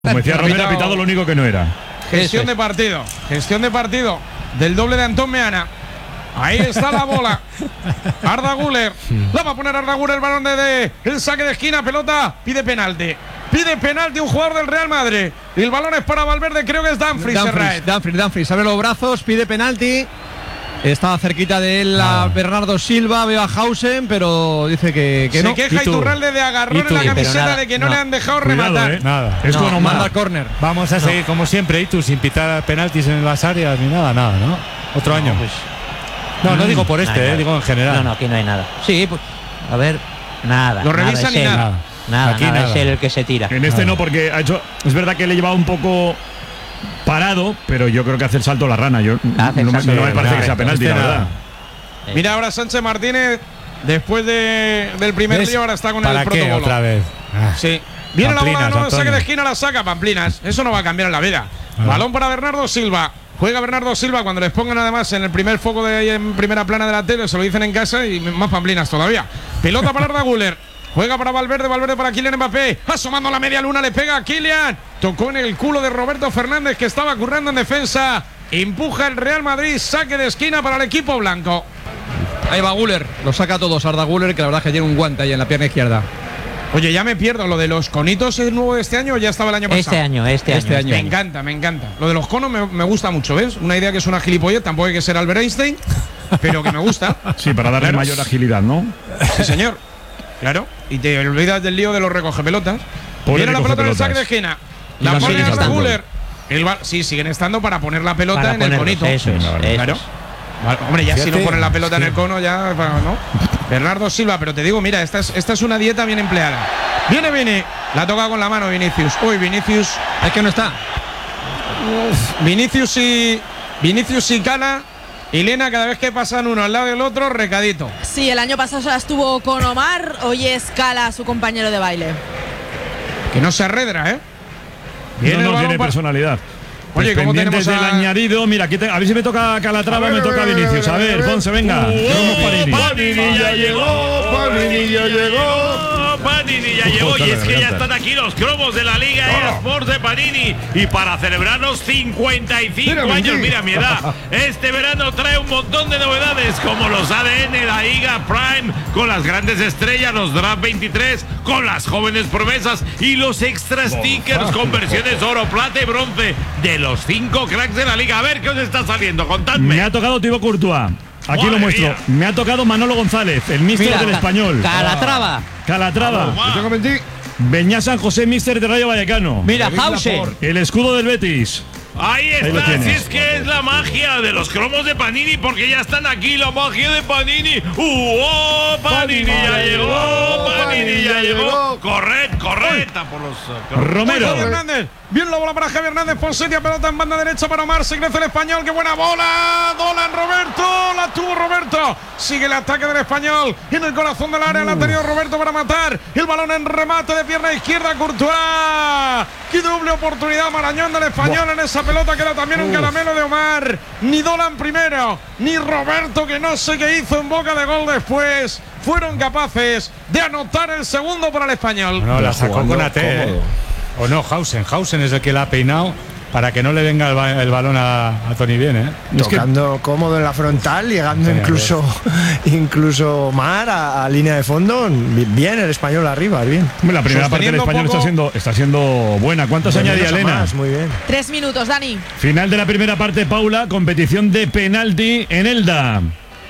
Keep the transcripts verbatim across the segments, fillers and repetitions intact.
Como decía Romero, ha pitado lo único que no era. Gestión de partido, gestión de partido del doble de Antón Meana. Ahí está la bola. Arda Güler. La va a poner Arda Güler, el balón de, de el saque de esquina, pelota, pide penalti. Pide penalti un jugador del Real Madrid. Y el balón es para Valverde, creo que es Dumfries. Dumfries, Dumfries, Dumfries, abre los brazos, pide penalti. Estaba cerquita de él a Bernardo Silva, veo a Hausen, pero dice que, que Se no. queja Iturralde de agarrón en la camiseta nada, de que no, no le han dejado Cuidado, rematar. Eh. Nada, es no, bueno, manda córner. Vamos a no. seguir como siempre, Itu, sin pitar penaltis en las áreas ni nada, nada, ¿no? Otro no, año. Pues, no, no digo por este, no, eh, no, digo en general. No, no, aquí no hay nada. Sí, pues, a ver, nada. Lo revisan y nada. Nada, nada, aquí nada, nada. es él el que se tira. En este nada. no, porque ha hecho. Es verdad que le llevaba un poco parado, pero yo creo que hace el salto la rana. Yo Hace no, me, salto, no me parece que sea penalti, este la nada. verdad. Eh. Mira ahora Sánchez Martínez, después de, del primer ¿Ves? día, ahora está con ¿Para el qué protocolo. otra vez? Ah. Sí. Viene Pamplinas, la bola, no, Antonio. saque de esquina, la saca Pamplinas. Eso no va a cambiar en la vida. Ah. Balón para Bernardo Silva. Juega Bernardo Silva cuando les pongan además en el primer foco de ahí en primera plana de la tele, se lo dicen en casa y más Pamplinas todavía. Pelota para Arda Güler. Juega para Valverde, Valverde para Kylian Mbappé. Asomando la media luna, le pega a Kylian. Tocó en el culo de Roberto Fernández, que estaba currando en defensa. Empuja el Real Madrid, saque de esquina para el equipo blanco. Ahí va Güler, lo saca a todos Arda Güler, que la verdad es que tiene un guante ahí en la pierna izquierda. Oye, ya me pierdo, ¿lo de los conitos es nuevo de este año o ya estaba el año pasado? Este año, este, Este año. año. Me encanta, me encanta. Lo de los conos me, me gusta mucho, ¿ves? Una idea que es una gilipollez, tampoco hay que ser Albert Einstein, pero que me gusta. Sí, para darle Claro. mayor agilidad, ¿no? Sí, señor. Claro. Y te olvidas del lío de los recogepelotas. Pobre Viene la pelota en el recogepelotas. saque de esquina. Y La la pone siguen Arda estando. Güler. El ba- sí, siguen estando para poner la pelota Para en el ponerlos, conito. eso es, Sí, la verdad. eso Claro. es. Vale, hombre, ya si Fíjate, no ponen la pelota en sí. el cono, ya no. Bernardo Silva, pero te digo, mira, esta es, esta es una dieta bien empleada. Viene Vini, la toca con la mano Vinicius. Uy, Vinicius. Es que no está. Vinicius y Vinicius y Cala. Y Lena, cada vez que pasan uno al lado del otro, recadito. Sí, el año pasado ya estuvo con Omar, hoy es Cala, su compañero de baile. Que no se arredra, ¿eh? No, el no, balón tiene para- personalidad. Oye, ¿cómo pendientes tenemos del a- añadido. Mira, aquí te- a ver si me toca Calatrava, A ver, me toca a ver, Vinicius. a A ver, ver, a ver. Ponce, venga. Tenemos Panini. Panini ya llegó, Panini ya llegó. Panini ya llegó y es que ya están aquí los cromos de la Liga eSports de Panini. Y para celebrarnos cincuenta y cinco Mira, años, Mendy. mira mi edad, este verano trae un montón de novedades como los A D N, la Liga Prime, con las grandes estrellas, los Draft veintitrés, con las jóvenes promesas y los extra stickers con versiones oro, plata y bronce de los cinco cracks de la Liga. A ver qué os está saliendo, contadme. Me ha tocado Thibaut Courtois. Aquí Madre lo muestro. mía. Me ha tocado Manolo González, el míster Mira, del Ca- Español. Calatrava. Calatrava. Toma. Beñá San José, míster de Rayo Vallecano. Mira, Hausen. El escudo del Betis. Ahí Ahí lo está, tienes. si es que es la magia de los cromos de Panini, porque ya están aquí, la magia de Panini. ¡Uh! Oh, Panini ya llegó, Panini ya llegó. Corred, correcta por los uh, cromos. Romero. Javi Hernández. Bien la bola para Javi Hernández. Fonseca, pelota en banda derecha para Omar. Se crece el español. ¡Qué buena bola! Dolan Roberto. La tuvo Roberto. Sigue el ataque del español. En el corazón del área la ha tenido Roberto para matar. El balón en remate de pierna izquierda. Courtois. ¡Qué doble oportunidad! Marañón del español en esa pelota. Queda también un caramelo de Omar. Ni Dolan primero, ni Roberto, que no sé qué hizo en boca de gol después, fueron capaces de anotar el segundo para el español. No, la sacó jugando con A T. eh. cómodo. O no, Hausen. Hausen es el que la ha peinado para que no le venga el, ba- el balón a, a Tony bien, ¿eh? Es que- Tocando cómodo en la frontal, llegando Sí, incluso incluso Omar a, a línea de fondo. Bien el español arriba, bien. Hombre, la primera parte del Sosteniendo español poco. está siendo, está siendo buena. ¿Cuántos De añadía menos a Elena? más, muy bien. Tres minutos, Dani. Final de la primera parte, Paula. Competición de penalti en Elda.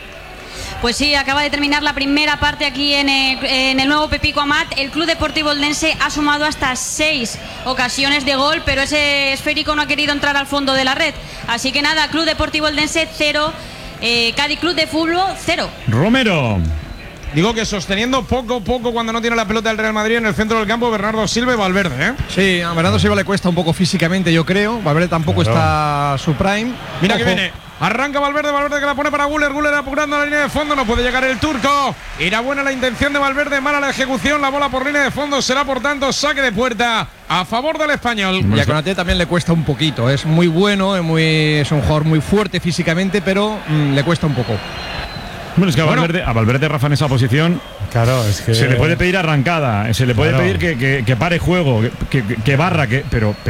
Pues sí, acaba de terminar la primera parte aquí en el, en el nuevo Pepico Amat. El Club Deportivo Eldense ha sumado hasta seis ocasiones de gol, pero ese esférico no ha querido entrar al fondo de la red. Así que nada, Club Deportivo Eldense cero, eh, Cádiz Club de Fútbol cero. Romero. Digo que sosteniendo poco poco cuando no tiene la pelota del Real Madrid en el centro del campo, Bernardo Silva y Valverde, ¿eh? Sí, a Bernardo Silva le cuesta un poco físicamente, yo creo. Valverde tampoco Claro. está a su prime. Mira que Ojo. viene. Arranca Valverde, Valverde que la pone para Güler, Güler apurando la línea de fondo, no puede llegar el turco. Era buena la intención de Valverde, mala la ejecución, la bola por línea de fondo, será por tanto saque de puerta a favor del español. Y a Konaté también le cuesta un poquito. Es muy bueno, es, muy, es un jugador muy fuerte físicamente, pero mm, le cuesta un poco. Bueno, es que a Bueno. Valverde, a Valverde, Rafa, en esa posición Claro, es que. se le puede pedir arrancada, se le puede Claro. pedir que, que- que pare juego, que, que- que barra, que, pero,